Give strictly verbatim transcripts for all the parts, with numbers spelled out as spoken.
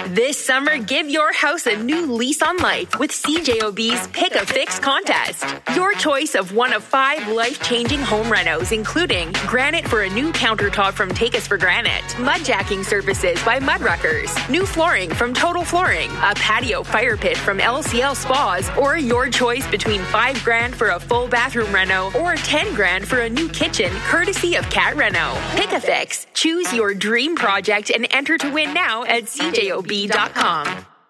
This summer, give your house a new lease on life with C J O B's Pick a Fix contest. Your choice of one of five life-changing home renos, including granite for a new countertop from Take Us for Granite, mudjacking services by Mudruckers, new flooring from Total Flooring, a patio fire pit from L C L Spas, or your choice between five grand for a full bathroom reno or ten grand for a new kitchen, courtesy of Cat Reno. Pick a Fix. Choose your dream project and enter to win now at C J O B dot com.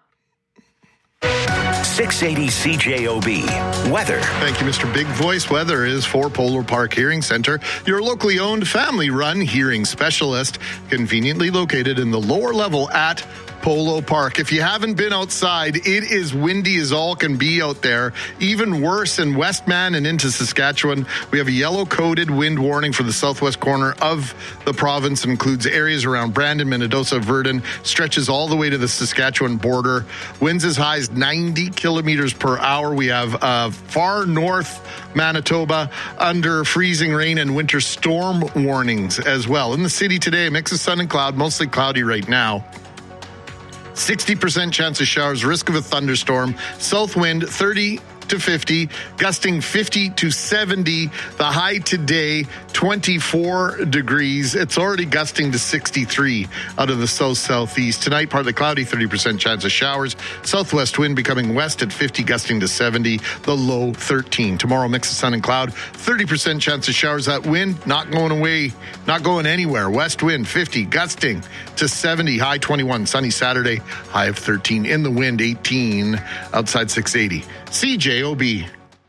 six eighty C J O B. Weather. Thank you, Mister Big Voice. Weather is for Polo Park Hearing Center, your locally owned, family-run hearing specialist, conveniently located in the lower level at Polo Park. If you haven't been outside, it is windy as all can be out there. Even worse in Westman and into Saskatchewan. We have a yellow-coded wind warning for the southwest corner of the province. It includes areas around Brandon, Minnedosa, Verdun, stretches all the way to the Saskatchewan border. Winds as high as ninety kilometers per hour. We have uh, far north Manitoba under freezing rain and winter storm warnings as well. In the city today, a mix of sun and cloud, mostly cloudy right now. sixty percent chance of showers, risk of a thunderstorm, south wind thirty to fifty, gusting fifty to seventy. The high today, twenty-four degrees. It's already gusting to sixty-three out of the south-southeast. Tonight, partly cloudy, thirty percent chance of showers. Southwest wind becoming west at fifty, gusting to seventy. The low, thirteen. Tomorrow, mix of sun and cloud, thirty percent chance of showers. That wind not going away, not going anywhere. West wind, fifty, gusting to seventy. High twenty-one. Sunny Saturday, high of thirteen. In the wind, eighteen. Outside six eighty. C J O B.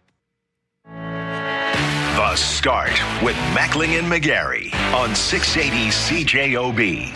The Start with Mackling and McGarry on six eighty C J O B.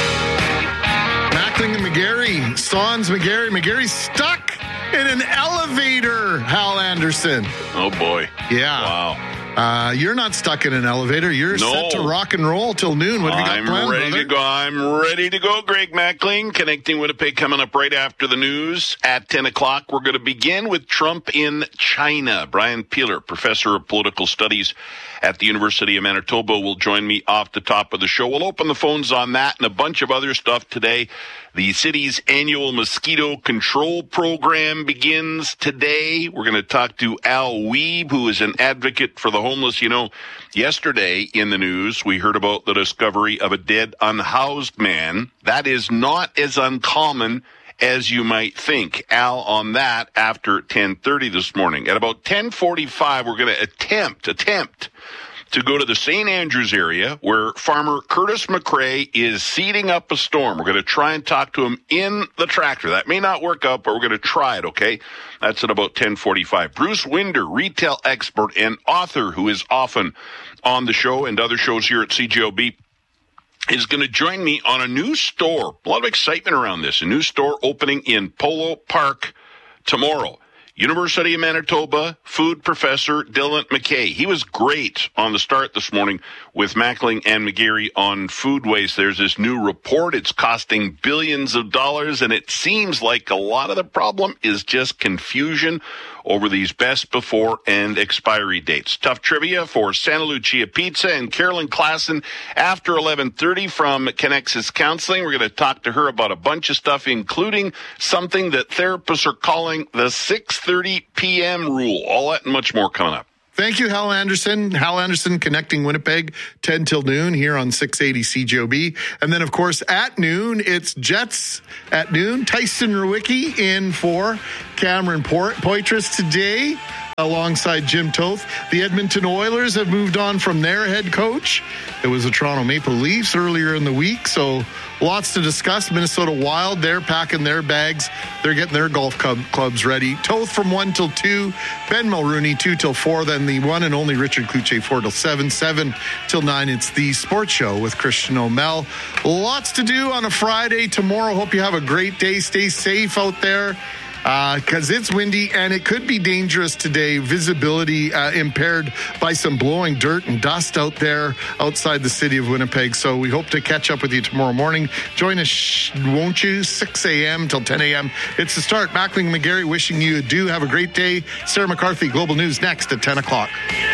Mackling and McGarry, Sans McGarry. McGarry's stuck in an elevator, Hal Anderson. Oh, boy. Yeah. Wow. Uh, you're not stuck in an elevator. You're no. set to rock and roll till noon. What have you got I'm planned, ready brother? to go. I'm ready to go. Greg Mackling, connecting Winnipeg, coming up right after the news at ten o'clock. We're going to begin with Trump in China. Brian Peeler, professor of political studies at the University of Manitoba, will join me off the top of the show. We'll open the phones on that and a bunch of other stuff today. The city's annual mosquito control program begins today. We're going to talk to Al Weeb, who is an advocate for the homeless. You know, yesterday in the news, we heard about the discovery of a dead, unhoused man. That is not as uncommon as you might think. Al, on that after ten thirty this morning. At about ten forty-five, we're going to attempt, attempt to go to the Saint Andrews area where farmer Curtis McRae is seeding up a storm. We're going to try and talk to him in the tractor. That may not work out, but we're going to try it, okay? That's at about ten forty-five. Bruce Winder, retail expert and author who is often on the show and other shows here at C J O B, is going to join me on a new store. A lot of excitement around this. A new store opening in Polo Park tomorrow. University of Manitoba food professor Dylan McKay. He was great on the Start this morning with Mackling and McGarry on food waste. There's this new report. It's costing billions of dollars, and it seems like a lot of the problem is just confusion over these best before and expiry dates. Tough trivia for Santa Lucia Pizza and Carolyn Klassen after eleven thirty from Connexus Counseling. We're going to talk to her about a bunch of stuff, including something that therapists are calling the six thirty p.m. rule. All that and much more coming up. Thank you, Hal Anderson. Hal Anderson connecting Winnipeg, ten till noon here on six eighty C J O B. And then, of course, at noon, it's Jets at noon. Tyson Rewicki in for Cameron Poitras today alongside Jim Toth. The Edmonton Oilers have moved on from their head coach. It was the Toronto Maple Leafs earlier in the week, so lots to discuss. Minnesota Wild, they're packing their bags. They're getting their golf club, clubs ready. Toth from one till two. Ben Mulrooney, two till four. Then the one and only Richard Cloutier, four till seven. seven till nine. It's the Sports Show with Christian O'Mell. Lots to do on a Friday tomorrow. Hope you have a great day. Stay safe out there, because uh, it's windy and it could be dangerous today. Visibility uh, impaired by some blowing dirt and dust out there outside the city of Winnipeg. So we hope to catch up with you tomorrow morning. Join us, won't you? six a.m. till ten a.m. It's the Start. Mackling McGarry wishing you do have a great day. Sarah McCarthy, Global News, next at ten o'clock.